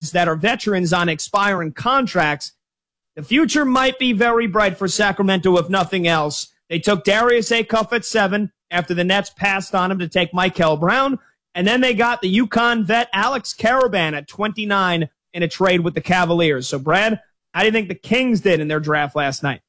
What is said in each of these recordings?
guards that are veterans on expiring contracts, the future might be very bright for Sacramento, if nothing else. They took Darius Acuff at 7 after the Nets passed on him to take Michael Brown. And then they got the UConn vet Alex Karaban at 29 in a trade with the Cavaliers. So, Brad, how do you think the Kings did in their draft last night?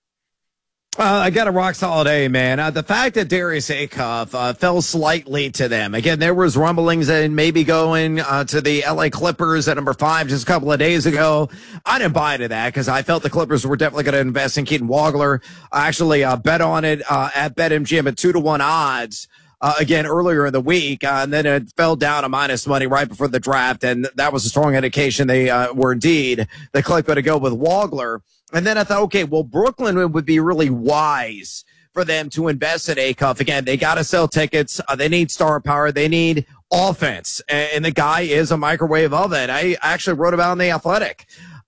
I got a rock solid A, man. The fact that Darius Acuff fell slightly to them. Again, there was rumblings and maybe going to the LA Clippers at number 5 just a couple of days ago. I didn't buy into that because I felt the Clippers were definitely going to invest in Keaton Wagler. I actually bet on it at BetMGM at 2-1 odds. Again, earlier in the week, and then it fell down to minus money right before the draft, and that was a strong indication they were indeed the Clip going to go with Wagler. And then I thought, okay, well, Brooklyn would be really wise for them to invest in Acuff. Again, they got to sell tickets. They need star power. They need offense, and the guy is a microwave oven. I actually wrote about it in The Athletic.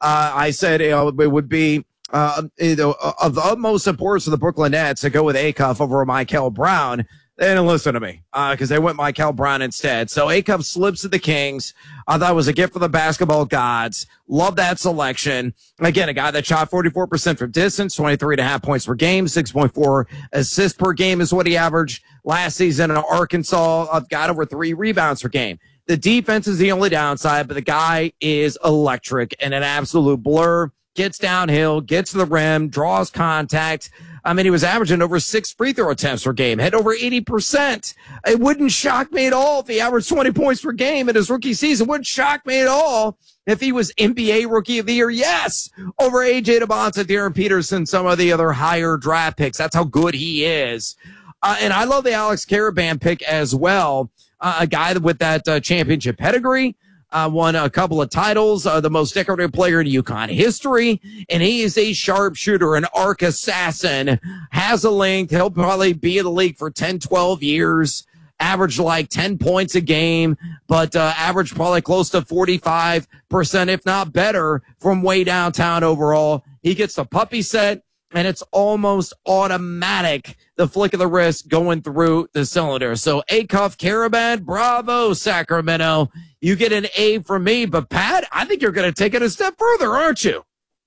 I said it would be of the utmost importance for the Brooklyn Nets to go with Acuff over Michael Brown. They didn't listen to me because they went Michael Brown instead. So Acuff slips to the Kings. I thought it was a gift for the basketball gods. Love that selection. Again, a guy that shot 44% from distance, 23.5 points per game, 6.4 assists per game is what he averaged last season in Arkansas. I've got over 3 rebounds per game. The defense is the only downside, but the guy is electric and an absolute blur. Gets downhill, gets to the rim, draws contact. I mean, he was averaging over 6 free throw attempts per game, had over 80%. It wouldn't shock me at all if he averaged 20 points per game in his rookie season. It wouldn't shock me at all if he was NBA Rookie of the Year. Yes, over A.J. Debonta, Darren Peterson, some of the other higher draft picks. That's how good he is. And I love the Alex Karaban pick as well. A guy with that championship pedigree. Won a couple of titles, the most decorated player in UConn history, and he is a sharpshooter, an arc assassin, has a length. He'll probably be in the league for 10, 12 years, average like 10 points a game, but average probably close to 45%, if not better, from way downtown overall. He gets the puppy set, and it's almost automatic, the flick of the wrist going through the cylinder. So Acuff, Karaban, bravo, Sacramento. You get an A from me, but Pat, I think you're going to take it a step further, aren't you?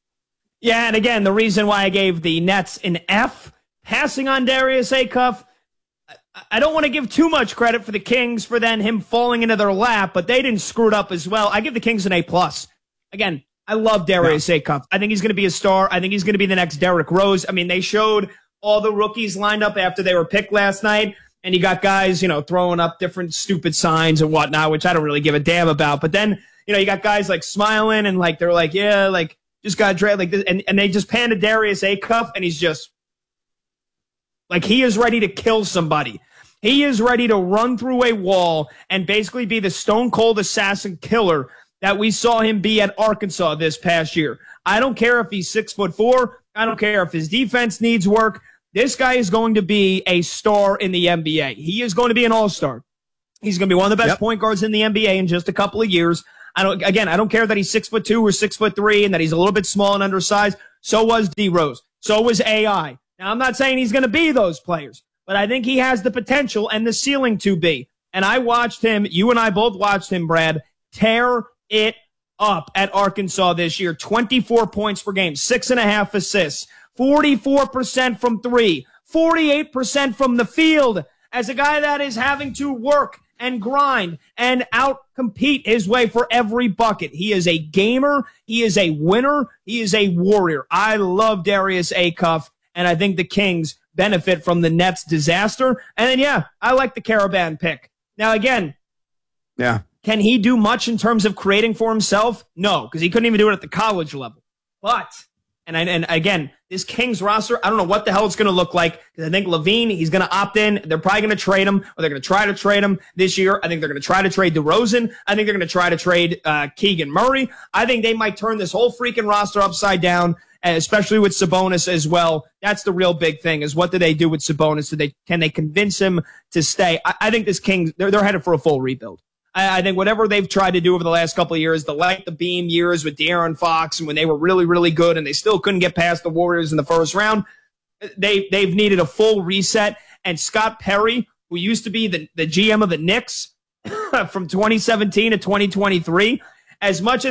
Yeah, and again, the reason why I gave the Nets an F, passing on Darius Acuff, I don't want to give too much credit for the Kings for then him falling into their lap, but they didn't screw it up as well. I give the Kings an A+. Again, I love Darius Acuff. I think he's going to be a star. I think he's going to be the next Derrick Rose. I mean, they showed all the rookies lined up after they were picked last night. And you got guys, throwing up different stupid signs and whatnot, which I don't really give a damn about. But then, you got guys like smiling and like, they're like, yeah, like just got drafted like this. And they just panned to Darius Acuff and he's just like, he is ready to kill somebody. He is ready to run through a wall and basically be the stone cold assassin killer that we saw him be at Arkansas this past year. I don't care if he's 6'4". I don't care if his defense needs work. This guy is going to be a star in the NBA. He is going to be an all-star. He's going to be one of the best point guards in the NBA in just a couple of years. I don't care that he's 6'2" or 6'3" and that he's a little bit small and undersized. So was D Rose. So was AI. Now, I'm not saying he's going to be those players, but I think he has the potential and the ceiling to be. And I watched him, you and I both watched him, Brad, tear it up at Arkansas this year. 24 points per game, 6.5 assists. 44% from 3, 48% from the field, as a guy that is having to work and grind and out-compete his way for every bucket. He is a gamer. He is a winner. He is a warrior. I love Darius Acuff, and I think the Kings benefit from the Nets' disaster. And then, I like the Karaban pick. Now, again, can he do much in terms of creating for himself? No, because he couldn't even do it at the college level. But... And again, this Kings roster, I don't know what the hell it's going to look like, because I think LaVine, he's going to opt in. They're probably going to trade him, or they're going to try to trade him this year. I think they're going to try to trade DeRozan. I think they're going to try to trade Keegan Murray. I think they might turn this whole freaking roster upside down, especially with Sabonis as well. That's the real big thing, is what do they do with Sabonis? Can they convince him to stay? I think this Kings, they're headed for a full rebuild. I think whatever they've tried to do over the last couple of years, the light the beam years with De'Aaron Fox, and when they were really, really good and they still couldn't get past the Warriors in the first round, they've needed a full reset. And Scott Perry, who used to be the GM of the Knicks from 2017 to 2023, as much as